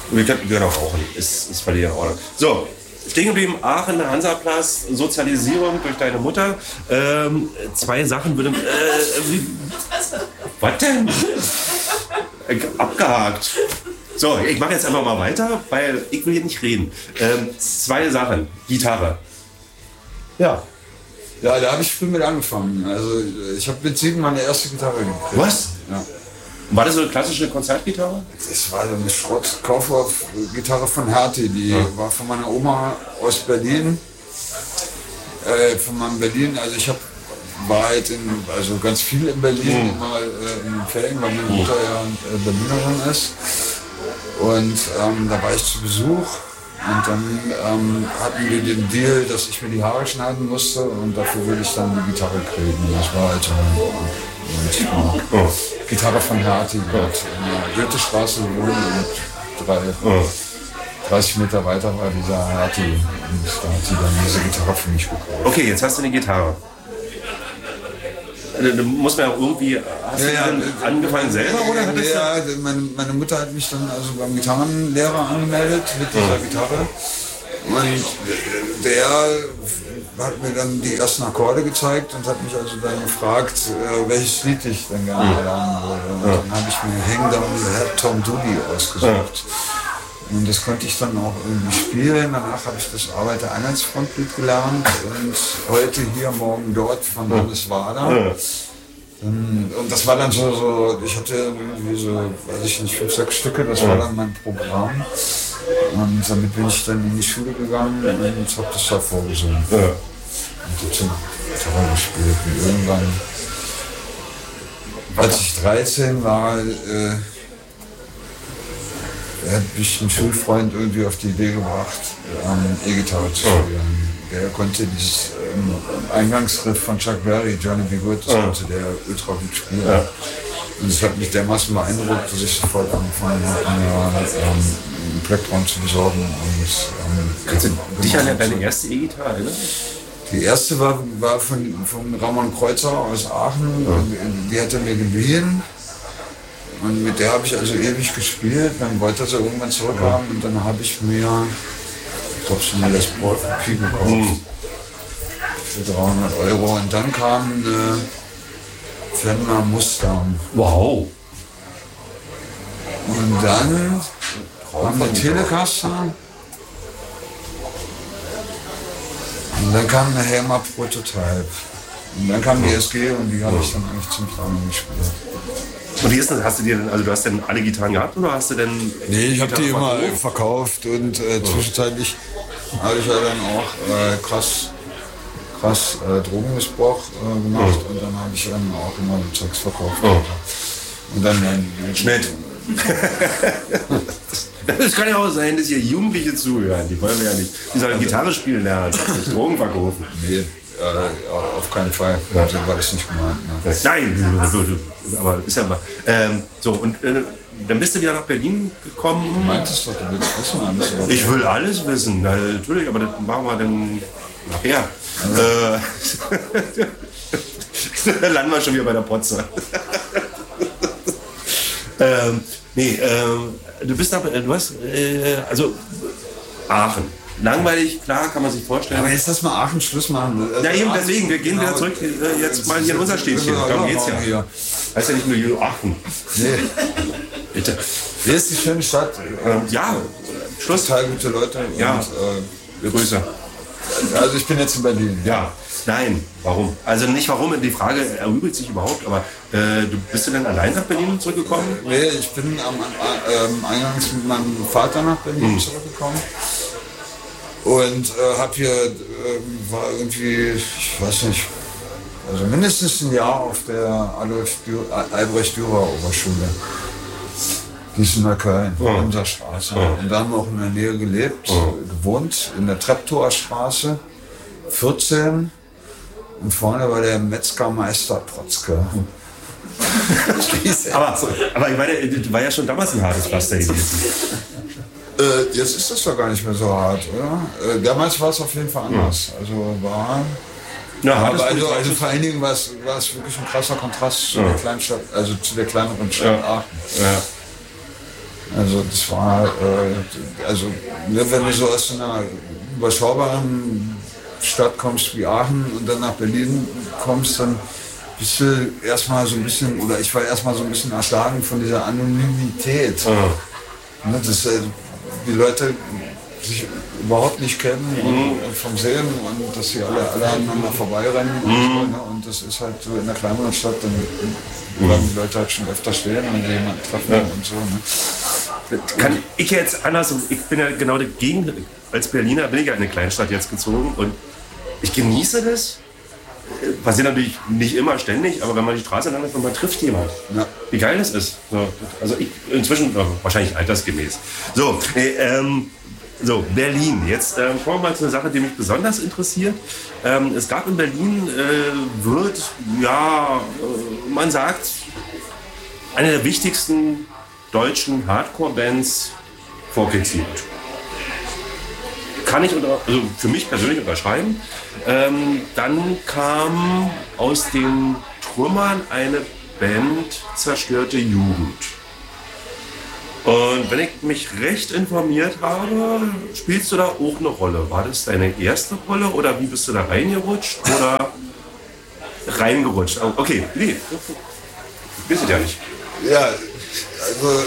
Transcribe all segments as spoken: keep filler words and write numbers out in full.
Wir können, wir können auch rauchen, ist, ist völlig in Ordnung. So, stehen geblieben, Aachen, Hansaplatz, Sozialisierung durch deine Mutter. Ähm, zwei Sachen würde... Äh, wie, was denn? Abgehakt. So, ich mache jetzt einfach mal weiter, weil ich will hier nicht reden. Ähm, zwei Sachen. Gitarre. Ja. Ja, da habe ich früh mit angefangen. Also ich habe mit sieben meine erste Gitarre gekriegt. Was? Ja. War das so eine klassische Konzertgitarre? Das war so eine Schrott-Kaufhof-Gitarre von Hertie. Die ja. war von meiner Oma aus Berlin. Äh, von meinem Berlin. Also ich hab, war halt in, also ganz viel in Berlin, mhm. immer äh, in den Ferien, weil meine Mutter ja äh, Berlinerin ist. Und ähm, da war ich zu Besuch. Und dann ähm, hatten wir den Deal, dass ich mir die Haare schneiden musste und dafür würde ich dann die Gitarre kriegen. Das war halt neunzig Mark. Oh. Gitarre von Hertie, oh. in der Goethestraße wohnen und drei, oh. dreißig Meter weiter war dieser Hertie. Und da hat sie dann diese Gitarre für mich gekauft. Okay, jetzt hast du eine Gitarre. Du musst mir auch irgendwie, hast ja, du ja, dann ja, angefangen selber oder hattest ja, du? Meine, meine Mutter hat mich dann also beim Gitarrenlehrer angemeldet mit dieser mhm. Gitarre und der hat mir dann die ersten Akkorde gezeigt und hat mich also dann gefragt, äh, welches Lied ich dann gerne mhm. lernen würde. Und mhm. dann habe ich mir Hang Down the Head Tom Dooley ausgesucht. Mhm. Und das konnte ich dann auch irgendwie spielen. Danach habe ich das Arbeiter-Einheitsfront-Lied gelernt und heute hier, morgen dort von Hannes Wader. Ja. Und das war dann so, so, ich hatte irgendwie so, weiß ich nicht, fünf, sechs Stücke, das war dann mein Programm. Und damit bin ich dann in die Schule gegangen und habe das da vorgesungen. Ja. Und dazu Gitarre gespielt. Und irgendwann, als ich dreizehn war, äh, er hat mich ein Schulfreund irgendwie auf die Idee gebracht, ähm, E-Gitarre zu spielen. Der konnte dieses ähm, Eingangsriff von Chuck Berry, Johnny B. Good, das konnte der ultra gut spielen. Ja. Und das hat mich dermaßen beeindruckt, dass ich sofort angefangen habe, mir ähm, einen Plektron zu besorgen. Und, ähm, Kannst du dich an deine erste E-Gitarre erinnern? Die erste war, war von, von Ramon Kreuzer aus Aachen. Ja. Die hat er mir geliehen. Und mit der habe ich also ewig gespielt, dann wollte er sie irgendwann zurückhaben und dann habe ich mir, ich glaube schon mal das Pi gekauft, mhm. für dreihundert Euro. Und dann kam eine Fender Mustang. Wow! Und dann kam eine Telecaster. Und dann kam eine Helmer Prototype. Und dann kam die S G und die habe ich dann eigentlich ziemlich lange gespielt. Und wie ist das? Hast du dir denn, also du hast denn alle Gitarren gehabt oder hast du denn? Nee, ich habe die immer verkauft, verkauft und äh, zwischenzeitlich habe ich ja dann auch äh, krass, krass äh, Drogenmissbrauch äh, gemacht oh. und dann habe ich dann auch immer Zeugs verkauft. Oh. Und dann äh, Schnitt. Es kann ja auch sein, dass hier Jugendliche zuhören, die wollen wir ja nicht. Die sollen Gitarre spielen lernen, nicht Drogen verkaufen. Nee. Äh, auf keinen Fall. Ja. So war das nicht gemeint. Ne? Nein, aber ist ja mal. Ähm, so, und äh, dann bist du wieder nach Berlin gekommen. Du meintest doch, du willst wissen alles. Oder? Ich will alles wissen, na, natürlich, aber das machen wir dann nachher. Also. Äh, dann landen wir schon wieder bei der Potze. ähm, nee, ähm, du bist nach, du hast, äh, also Aachen. Langweilig, klar, kann man sich vorstellen. Aber jetzt lass mal Aachen Schluss machen. Also ja, eben deswegen, wir gehen genau, wieder zurück, äh, jetzt mal hier in unser Städtchen. Darum geht's ja. Hier. Heißt ja nicht nur Aachen. Nee. Bitte. Hier ist die schöne Stadt. Ähm, ja, Schluss. Total gute Leute. Ja, und, äh, Grüße. Also ich bin jetzt in Berlin. Ja. Nein, warum? Also nicht warum, die Frage erübrigt sich überhaupt, aber äh, du bist du denn allein nach Berlin zurückgekommen? Nee, ich bin am äh, eingangs mit meinem Vater nach Berlin hm. zurückgekommen. Und äh, hab hier, äh, war irgendwie, ich weiß nicht, also mindestens ein Jahr auf der Adolf Dü- Albrecht-Dürer Oberschule. Die ist in Neukölln, oh. in unserer Straße. Oh. Und da haben wir auch in der Nähe gelebt, oh. gewohnt, in der Treptower Straße, vierzehn. Und vorne war der Metzgermeister Protzke. aber, aber ich meine, das war ja schon damals ein hartes Pflaster gewesen. Äh, jetzt ist das doch gar nicht mehr so hart, oder? Äh, damals war es auf jeden Fall anders. Also war. Ja, aber also, also vor allen Dingen war es, war es wirklich ein krasser Kontrast zu ja. der Kleinstadt, also zu der kleineren Stadt ja. Aachen. Ja. Also das war, äh, also ne, wenn du so aus einer überschaubaren Stadt kommst wie Aachen und dann nach Berlin kommst, dann bist du erstmal so ein bisschen, oder ich war erstmal so ein bisschen erschlagen von dieser Anonymität. Mhm. Ne, dass äh, die Leute sich überhaupt nicht kennen und, und vom Sehen und dass sie alle, alle aneinander vorbeirennen. Mhm. Und, so, ne? Und das ist halt so in einer kleineren Stadt, dann bleiben die Leute halt schon öfter stehen, wenn sie jemanden treffen ja. und so. Ne? Kann ich jetzt anders, ich bin ja genau dagegen, als Berliner bin ich ja in eine Kleinstadt jetzt gezogen und ich genieße das. Passiert natürlich nicht immer ständig, aber wenn man die Straße lang ist, man trifft jemand. Ja. Wie geil das ist. So, also ich inzwischen, wahrscheinlich altersgemäß. So, ähm, so Berlin. Jetzt äh, kommen wir mal zu einer Sache, die mich besonders interessiert. Ähm, es gab in Berlin, äh, wird, ja, äh, man sagt, eine der wichtigsten deutschen Hardcore-Bands vorgezielt. Kann ich unter, also für mich persönlich unterschreiben. Ähm, dann kam aus den Trümmern eine Band Zerstörte Jugend. Und wenn ich mich recht informiert habe, spielst du da auch eine Rolle. War das deine erste Rolle oder wie bist du da reingerutscht oder reingerutscht? Okay, nee, wisst ihr ja nicht. Ja, also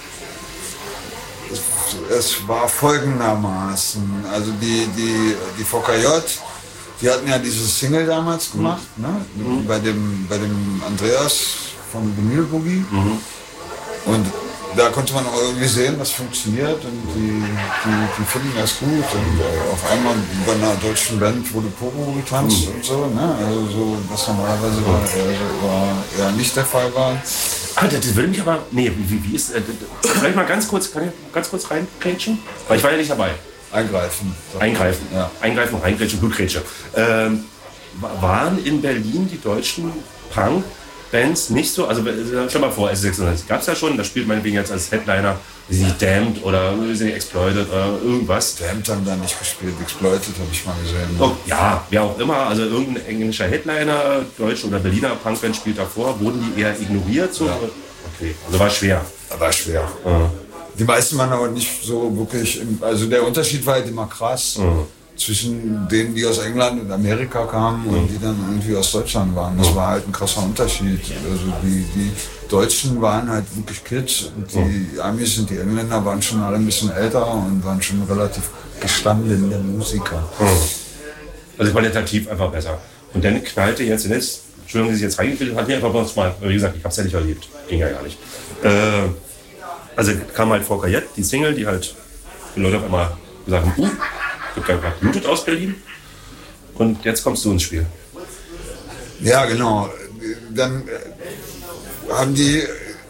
es war folgendermaßen, also die, die, die V K J, die hatten ja diese Single damals gemacht, mhm. ne? Mhm. Bei, dem, bei dem Andreas von Vinyl Boogie. Mhm. Und da konnte man auch irgendwie sehen, was funktioniert und die, die, die finden das gut. Und äh, auf einmal bei einer deutschen Band wurde Pogo getanzt mhm. und so, ne? Also so, was normalerweise war, äh, war eher nicht der Fall war. Ah, das würde mich aber. Nee, wie, wie ist. Äh, vielleicht mal ganz kurz, kann ich ganz kurz reingrätschen? Weil ich war ja nicht dabei. Eingreifen. Eingreifen, ja. Eingreifen, reingrätschen, Blutgrätsche. Ähm, waren in Berlin die deutschen Punk-Bands nicht so? Also, stell mal vor, S sechsundneunzig gab es ja schon, da spielt meinetwegen jetzt als Headliner sie Damned oder sie Exploited oder irgendwas. Damned haben da nicht gespielt, Exploited habe ich mal gesehen. Oh, ja, wer auch immer, also irgendein englischer Headliner, deutsche oder Berliner Punkband spielt davor, wurden die eher ignoriert? So? Ja. Okay, also war schwer. War schwer. Ja. Die meisten waren aber nicht so wirklich, im, also der Unterschied war halt immer krass mhm. zwischen denen, die aus England und Amerika kamen mhm. und die dann irgendwie aus Deutschland waren. Das mhm. war halt ein krasser Unterschied. Also die, die Deutschen waren halt wirklich Kids und die mhm. Amis und die Engländer waren schon alle ein bisschen älter und waren schon relativ gestandene Musiker. Mhm. Also qualitativ einfach besser. Und dann knallte jetzt, jetzt Entschuldigung, dass ich jetzt reingefühlt habe, hat mir einfach mal, wie gesagt, ich habe es ja nicht erlebt. Ging ja gar nicht. Äh, Also kam halt V K J, die Single, die halt die Leute auf einmal gesagt haben, uh, gibt ja gerade Blutet aus Berlin. Und jetzt kommst du ins Spiel. Ja, genau. Dann äh, haben die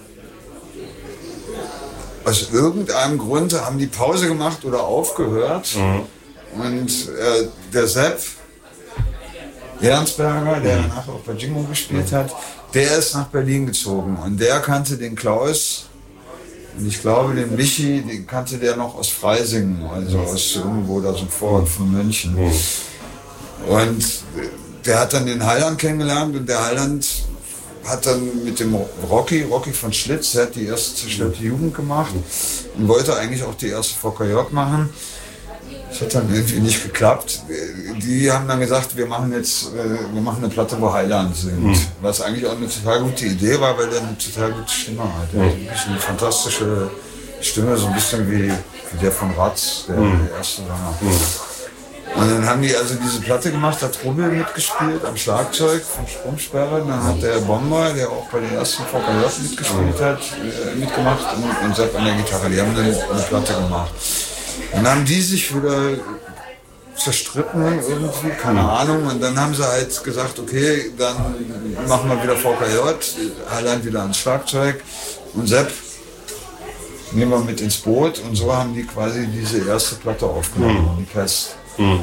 aus irgendeinem Grund haben die Pause gemacht oder aufgehört. Mhm. Und äh, der Sepp Ernstberger, der mhm. nachher auch bei Jingo gespielt hat, der ist nach Berlin gezogen. Und der kannte den Klaus. Und ich glaube, den Michi, den kannte der noch aus Freising, also aus irgendwo da so Vorort von München. Und der hat dann den Heiland kennengelernt und der Heiland hat dann mit dem Rocky, Rocky von Schlitz, der hat die erste Zerstörte Jugend gemacht und wollte eigentlich auch die erste V K J machen. Das hat dann irgendwie nicht geklappt. Die haben dann gesagt, wir machen jetzt wir machen eine Platte, wo Heiland singt. Mhm. Was eigentlich auch eine total gute Idee war, weil der eine total gute Stimme hat. Der mhm. hat eine fantastische Stimme, so ein bisschen wie, wie der von Ratz, der, mhm. der erste Sänger. Mhm. Und dann haben die also diese Platte gemacht, hat Rubbel mitgespielt am Schlagzeug von Sprungsperre. Dann hat der Bomber, der auch bei den ersten V K J mitgespielt hat, mitgemacht und, und Sepp an der Gitarre. Die haben dann eine Platte gemacht. Und dann haben die sich wieder zerstritten irgendwie, keine Ahnung. Und dann haben sie halt gesagt, okay, dann machen wir wieder V K J, Heiland wieder ans Schlagzeug und Sepp nehmen wir mit ins Boot. Und so haben die quasi diese erste Platte aufgenommen, mhm. die Pest. Mhm.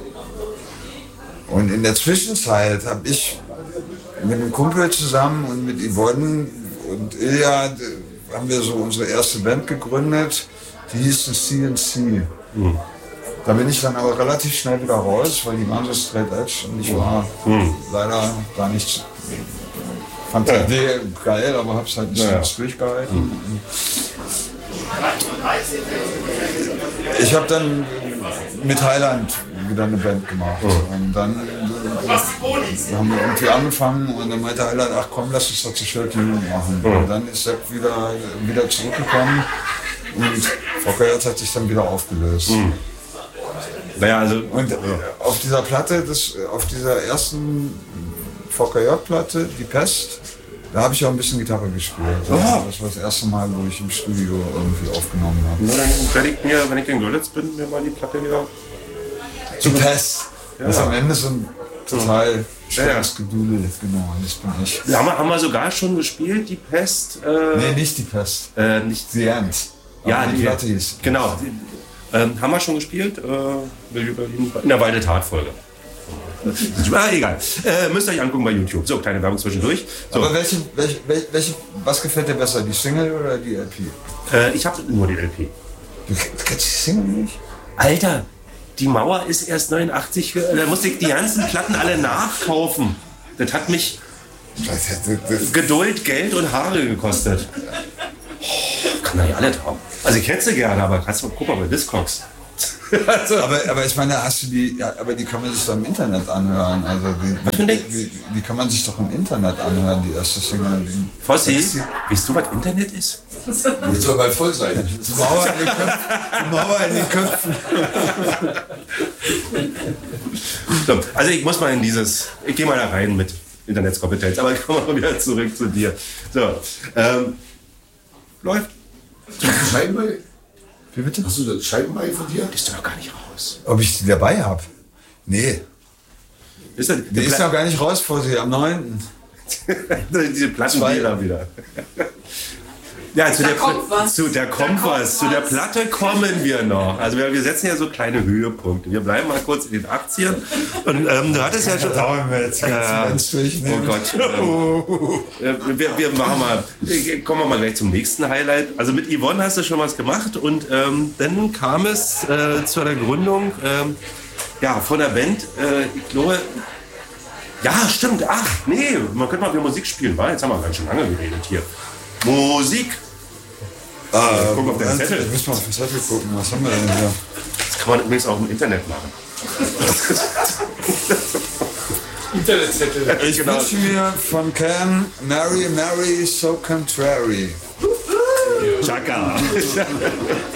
Und in der Zwischenzeit habe ich mit einem Kumpel zusammen und mit Yvonne und Ilja haben wir so unsere erste Band gegründet. Die hieß C N C. Mhm. Da bin ich dann aber relativ schnell wieder raus, weil die waren so straight edge und ich war mhm. leider gar nicht, fand die ja. Idee geil, aber hab's halt nicht ja. durchgehalten. Mhm. ich habe dann mit Highland wieder eine Band gemacht. Oh. Und dann äh, haben wir irgendwie angefangen und dann meinte Highland, ach komm, lass uns doch zu Schwerk Jugend machen. Oh. Und dann ist Sepp wieder, wieder zurückgekommen und V K J hat sich dann wieder aufgelöst. Mhm. Naja, also, und äh, auf dieser Platte, das, auf dieser ersten V K J-Platte, Die Pest, da habe ich auch ein bisschen Gitarre gespielt. Oh. Das war das erste Mal, wo ich im Studio irgendwie aufgenommen habe. Nur dann werde ich mir, wenn ich in Görlitz bin, mir mal die Platte wieder... Die Pest. Ja. Das ist am Ende so ein total schweres ja, ja. Gedudel. Genau, das bin ich. Ja, haben, wir, haben wir sogar schon gespielt, Die Pest? Äh, nee, nicht Die Pest. Äh, nicht The End. Ja, die, die Platte hieß. Genau. Die, äh, haben wir schon gespielt, äh, in der Wilde Tat-Folge. Ah, egal. Äh, müsst ihr euch angucken bei YouTube. So, kleine Werbung zwischendurch. So. Aber welche, welche, welche, was gefällt dir besser, die Single oder die L P? Äh, ich habe nur die L P. Du kennst die Single nicht? Alter, die Mauer ist erst neunundachtzig, da musste ich die ganzen Platten alle nachkaufen. Das hat mich Geduld, Geld und Haare gekostet. Oh, kann doch nicht alle trauen. Also ich hätte sie gerne, aber kannst du mal gucken bei Discogs. Also. Aber, aber ich meine, hast du die, ja, aber die kann man sich doch im Internet anhören. Also die, die, die, die kann man sich doch im Internet anhören, die erste Single. Fossi, weißt du, was Internet ist? Die soll bald voll sein. Die Mauer in den Köpfen. Die Mauer in den Köpfen. So, also ich muss mal in dieses, ich gehe mal da rein mit Internetskompetenz, aber ich komme mal wieder zurück zu dir. So, ähm, läuft. Scheibenbein? Wie bitte? Hast du das Scheibenbein von dir? Bist du noch gar nicht raus? Ob ich die dabei habe? Nee. Ist das, die ist noch gar nicht raus vor sie, am neunten Diese Plattenbilder wieder. Ja, zu der, zu der kommt was. Zu der Platte kommen wir noch. Also wir, wir setzen ja so kleine Höhepunkte. Wir bleiben mal kurz in den achtzigern. Und ähm, du hattest ja schon... Da wir jetzt ganz äh, oh Gott. Ähm, wir, wir machen mal... Kommen wir mal gleich zum nächsten Highlight. Also mit Yvonne hast du schon was gemacht. Und ähm, dann kam es äh, zu der Gründung ähm, ja, von der Band. Äh, ich glaube... Ja, stimmt. Ach, nee. Man könnte mal wieder Musik spielen. Weil jetzt haben wir ganz schön lange geredet hier. Musik. Ah, guck auf den Zettel. Ich muss mal auf den Zettel gucken. Was haben wir denn hier? Das kann man übrigens auch im Internet machen. Internetzettel. Ich genau. wünsche mir von Can Mary, Mary, So Contrary. Chaka.